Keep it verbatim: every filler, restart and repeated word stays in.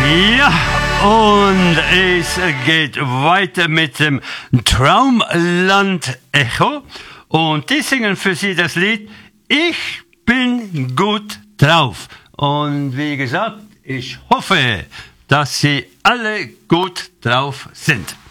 Ja, und es geht weiter mit dem Traumland Echo. Und die singen für Sie das Lied Ich bin gut drauf. Und wie gesagt, ich hoffe, dass Sie alle gut drauf sind.